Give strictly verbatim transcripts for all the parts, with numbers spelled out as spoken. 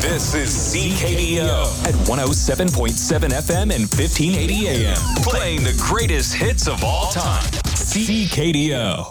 This is C K D O at one oh seven point seven F M and fifteen eighty A M. Playing the greatest hits of all time. C K D O.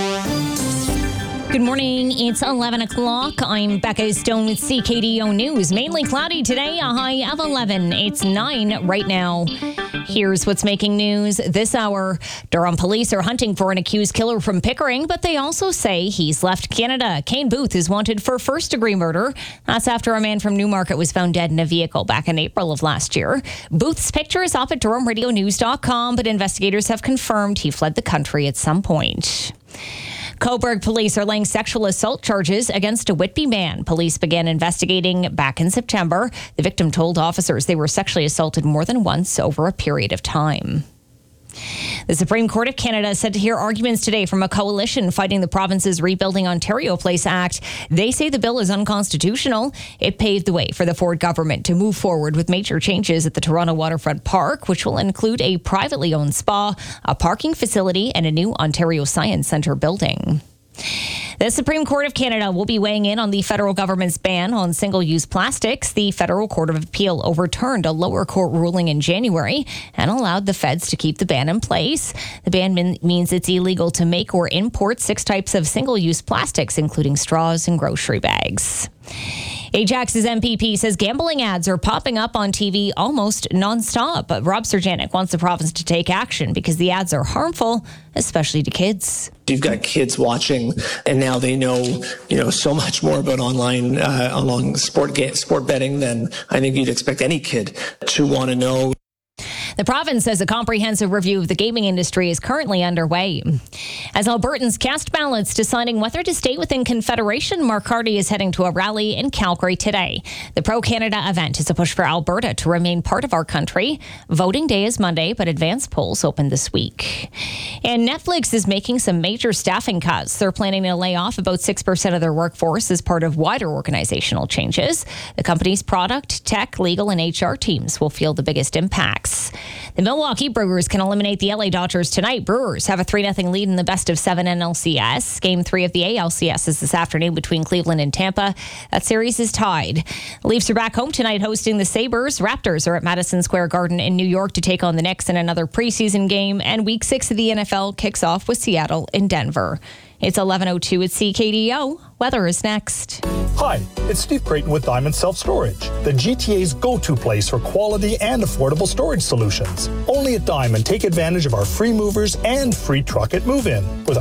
Good morning. It's eleven o'clock. I'm Becca Stone with C K D O News. Mainly cloudy today, a high of eleven. It's nine right now. Here's what's making news this hour. Durham police are hunting for an accused killer from Pickering, but they also say he's left Canada. Kane Booth is wanted for first-degree murder. That's after a man from Newmarket was found dead in a vehicle back in April of last year. Booth's picture is up at durham radio news dot com, but investigators have confirmed he fled the country at some point. Cobourg police are laying sexual assault charges against a Whitby man. Police began investigating back in September. The victim told officers they were sexually assaulted more than once over a period of time. The Supreme Court of Canada is set to hear arguments today from a coalition fighting the province's Rebuilding Ontario Place Act. They say the bill is unconstitutional. It paved the way for the Ford government to move forward with major changes at the Toronto Waterfront Park, which will include a privately owned spa, a parking facility, and a new Ontario Science Centre building. The Supreme Court of Canada will be weighing in on the federal government's ban on single-use plastics. The Federal Court of Appeal overturned a lower court ruling in January and allowed the feds to keep the ban in place. The ban min- means it's illegal to make or import six types of single-use plastics, including straws and grocery bags. Ajax's M P P says gambling ads are popping up on T V almost nonstop. But Rob Serjanik wants the province to take action because the ads are harmful, especially to kids. You've got kids watching, and now they know, you know, so much more about online, uh, online sport ga- sport betting than I think you'd expect any kid to want to know. The province says a comprehensive review of the gaming industry is currently underway. As Albertans cast ballots deciding whether to stay within Confederation, Mark Hardy is heading to a rally in Calgary today. The Pro-Canada event is a push for Alberta to remain part of our country. Voting day is Monday, but advance polls open this week. And Netflix is making some major staffing cuts. They're planning to lay off about six percent of their workforce as part of wider organizational changes. The company's product, tech, legal, and H R teams will feel the biggest impacts. The Milwaukee Brewers can eliminate the L A Dodgers tonight. Brewers have a three nothing lead in the best of seven N L C S. Game three of the A L C S is this afternoon between Cleveland and Tampa. That series is tied. The Leafs are back home tonight hosting the Sabres. Raptors are at Madison Square Garden in New York to take on the Knicks in another preseason game. And week six of the N F L kicks off with Seattle in Denver. It's eleven oh two at C K D O. Weather is next. Hi, it's Steve Creighton with Diamond Self Storage, the G T A's go-to place for quality and affordable storage solutions. Only at Diamond, take advantage of our free movers and free truck at move-in with